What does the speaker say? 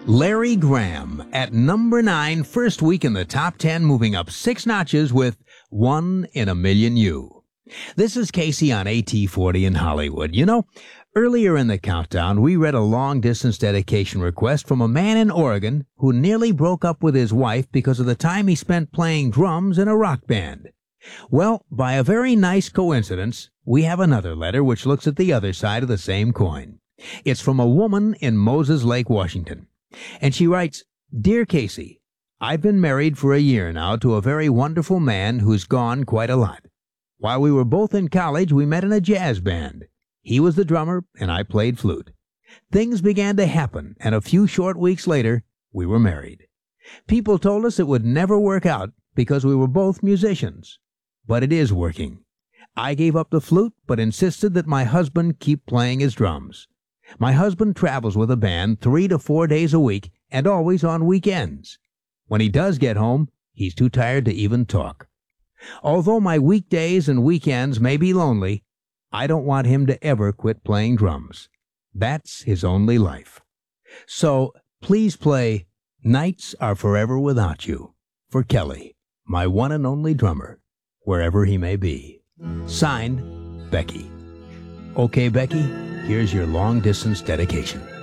Larry Graham at number 9, first week in the top 10, moving up 6 notches with One in a Million You. This is Casey on AT40 in Hollywood. You know, earlier in the countdown, we read a long-distance dedication request from a man in Oregon who nearly broke up with his wife because of the time he spent playing drums in a rock band. Well, by a very nice coincidence, we have another letter which looks at the other side of the same coin. It's from a woman in Moses Lake, Washington. And she writes, "Dear Casey, I've been married for a year now to a very wonderful man who's gone quite a lot. While we were both in college, we met in a jazz band. He was the drummer, and I played flute. Things began to happen, and a few short weeks later, we were married. People told us it would never work out because we were both musicians. But it is working. I gave up the flute, but insisted that my husband keep playing his drums. My husband travels with a band 3 to 4 days a week and always on weekends. When he does get home, he's too tired to even talk. Although my weekdays and weekends may be lonely, I don't want him to ever quit playing drums. That's his only life. So please play Nights Are Forever Without You for Kelly, my one and only drummer, wherever he may be. Signed, Becky." Okay, Becky, here's your long-distance dedication.